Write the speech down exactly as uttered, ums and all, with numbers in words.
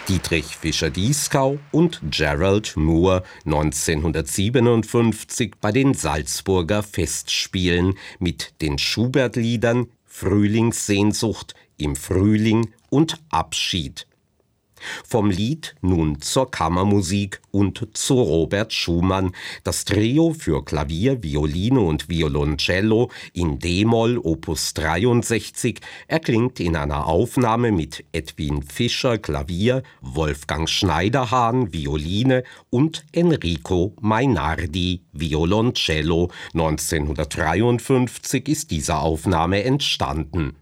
Dietrich Fischer-Dieskau und Gerald Moore neunzehnhundertsiebenundfünfzig bei den Salzburger Festspielen mit den Schubert-Liedern Frühlingssehnsucht, Im Frühling und Abschied. Vom Lied nun zur Kammermusik und zu Robert Schumann. Das Trio für Klavier, Violine und Violoncello in d-Moll Opus dreiundsechzig erklingt in einer Aufnahme mit Edwin Fischer Klavier, Wolfgang Schneiderhahn Violine und Enrico Mainardi Violoncello. neunzehnhundertdreiundfünfzig ist diese Aufnahme entstanden.